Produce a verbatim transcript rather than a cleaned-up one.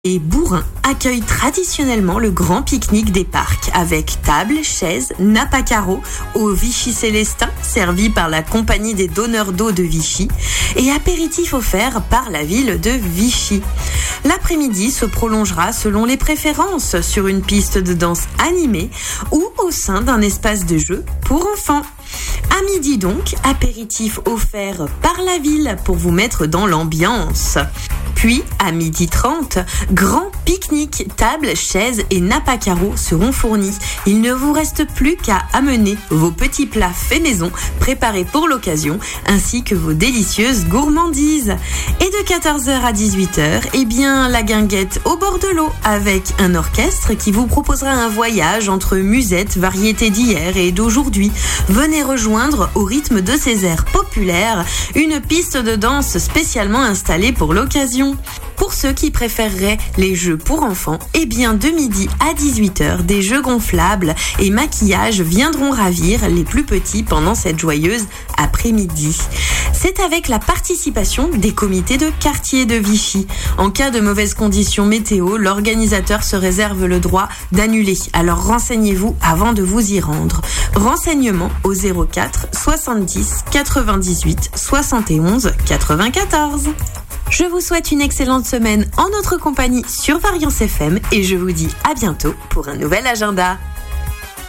Et Bourrin accueille traditionnellement le grand pique-nique des parcs avec table, chaises, nappe à carreaux au Vichy Célestin servi par la compagnie des donneurs d'eau de Vichy et apéritif offert par la ville de Vichy. L'après-midi se prolongera selon les préférences sur une piste de danse animée ou au sein d'un espace de jeu pour enfants. À midi donc, apéritif offert par la ville pour vous mettre dans l'ambiance. Puis, à midi trente, grand pique-nique, table, chaises et nappe à carreaux seront fournis. Il ne vous reste plus qu'à amener vos petits plats faits maison, préparés pour l'occasion, ainsi que vos délicieuses gourmandises. Et de quatorze heures à dix-huit heures, eh bien, la guinguette au bord de l'eau, avec un orchestre qui vous proposera un voyage entre musettes, variétés d'hier et d'aujourd'hui. Venez rejoindre, au rythme de ces airs populaires, une piste de danse spécialement installée pour l'occasion. Pour ceux qui préféreraient les jeux pour enfants, eh bien de midi à dix-huit heures, des jeux gonflables et maquillage viendront ravir les plus petits pendant cette joyeuse après-midi. C'est avec la participation des comités de quartier de Vichy. En cas de mauvaises conditions météo, l'organisateur se réserve le droit d'annuler. Alors renseignez-vous avant de vous y rendre. Renseignements au zéro quatre soixante-dix quatre-vingt-dix-huit soixante et onze quatre-vingt-quatorze. Je vous souhaite une excellente semaine en notre compagnie sur Variance F M et je vous dis à bientôt pour un nouvel agenda.